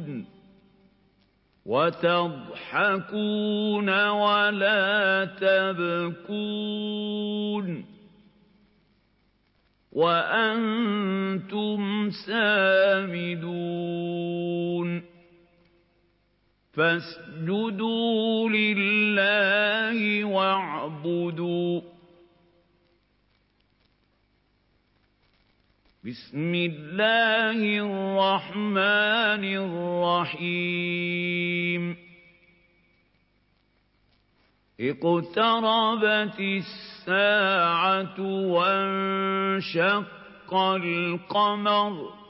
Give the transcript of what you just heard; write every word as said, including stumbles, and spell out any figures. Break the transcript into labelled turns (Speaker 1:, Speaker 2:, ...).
Speaker 1: وتضحكون ولا تبكون وأنتم سامدون فاسجدوا لله واعبدوا بسم الله الرحمن الرحيم اقتربت الساعة وانشق القمر